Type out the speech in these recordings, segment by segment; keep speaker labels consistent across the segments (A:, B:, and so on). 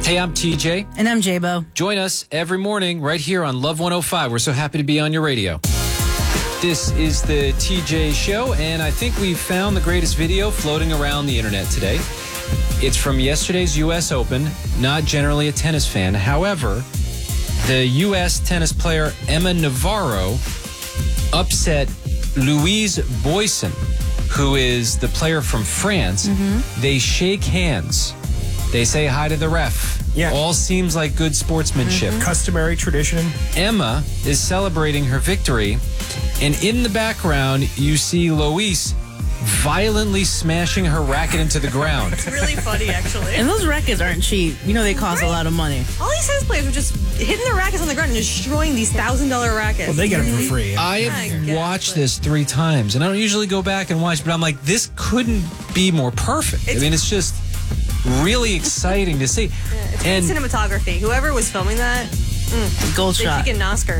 A: Hey, I'm TJ.
B: And I'm J-Bo.
A: Join us every morning right here on Love 105. We're so happy to be on your radio. This is the TJ Show, and I think we found the greatest video floating around the internet today. It's from yesterday's U.S. Open. Not generally a tennis fan. However, the U.S. tennis player Emma Navarro upset Louise Boyson, who is the player from France. They shake hands. They say hi to the ref.
C: Yeah.
A: All seems like good sportsmanship.
C: Customary tradition.
A: Emma is celebrating her victory, and in the background, you see Louise violently smashing her racket into the ground.
D: It's really funny, actually.
B: And those rackets aren't cheap. You know they cost a lot of money.
D: All these tennis players are just hitting their rackets on the ground and destroying these $1,000 rackets.
C: Well, they get them for free.
A: I
D: I
A: have
D: guess,
A: watched
D: but-
A: this 3 times, and I don't usually go back and watch, but I'm like, this couldn't be more perfect. I mean, it's just really exciting to see.
D: It's
A: And
D: cinematography. Whoever was filming that,
B: Gold
D: they
B: shot.
D: should get an Oscar.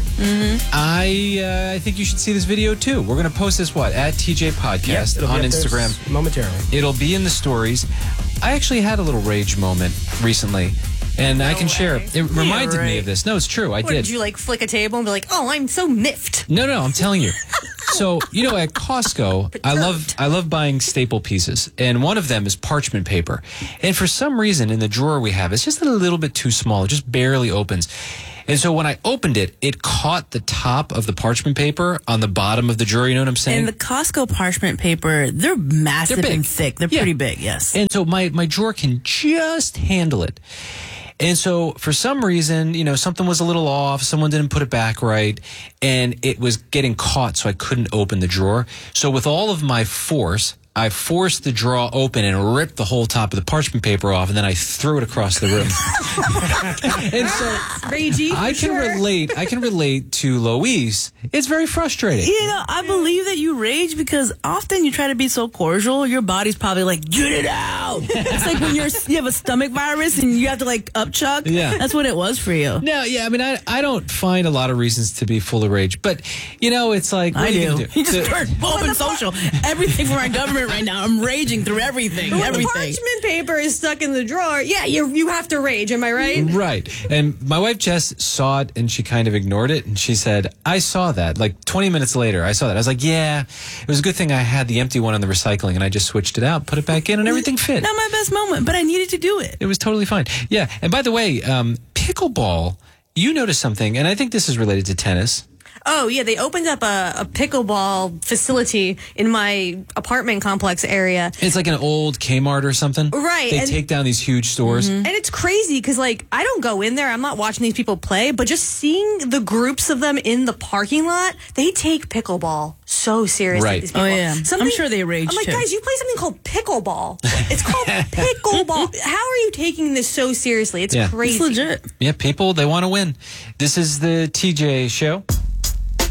A: I think you should see this video too. We're going to post this, at TJ Podcast
C: It'll be
A: on
C: up there
A: Instagram.
C: momentarily.
A: It'll be in the stories. I actually had a little rage moment recently, and I can share it. It reminded me
B: right.
A: of this. No, it's true. I
D: What,
A: did.
D: did you like flick a table and be like, oh, I'm so miffed?
A: No, I'm telling you. So, at Costco, I love buying staple pieces, and one of them is parchment paper. And for some reason, in the drawer we have, it's just a little bit too small. It just barely opens. And so when I opened it, it caught the top of the parchment paper on the bottom of the drawer. You know what I'm saying?
B: And the Costco parchment paper, they're massive
A: They're big.
B: and thick. They're
A: Yeah.
B: pretty big, yes.
A: And so my drawer can just handle it. And so for some reason, something was a little off. Someone didn't put it back right. And it was getting caught, so I couldn't open the drawer. So with all of my force, I forced the drawer open and ripped the whole top of the parchment paper off, and then I threw it across the room. And so
D: Ragey.
A: I can relate to Louise. It's very frustrating.
B: I believe that you rage because often you try to be so cordial, your body's probably like, get it out. It's like when you have a stomach virus and you have to upchuck.
A: Yeah.
B: That's what it was for you.
A: No, yeah, I mean, I don't find a lot of reasons to be full of rage, but, it's like, what
B: I
A: are you
B: do.
A: going to do?
B: You just turned open social. Everything from our government right now. I'm raging through everything.
D: When the
B: Everything.
D: parchment paper is stuck in the drawer, yeah, you have to rage, am I right?
A: Right. And my wife Jess saw it and she kind of ignored it. And she said, I saw that. 20 minutes later, I saw that. I was like, yeah, it was a good thing I had the empty one on the recycling and I just switched it out, put it back in, and everything fit.
B: Not my best moment, but I needed to do it.
A: It was totally fine. Yeah. And by the way, pickleball, you noticed something, and I think this is related to tennis.
D: Oh, yeah, they opened up a pickleball facility in my apartment complex area.
A: It's like an old Kmart or something.
D: Right,
A: They
D: and-
A: take down these huge stores.
D: And it's crazy because, I don't go in there. I'm not watching these people play. But just seeing the groups of them in the parking lot, they take pickleball so seriously.
A: Right.
D: These people.
B: Oh, yeah. I'm sure they rage,
D: I'm like,
B: too.
D: guys, you play something called pickleball. It's called pickleball. How are you taking this so seriously? It's
A: Yeah.
D: crazy.
B: It's legit.
A: Yeah, people, they want to win. This is the TJ Show.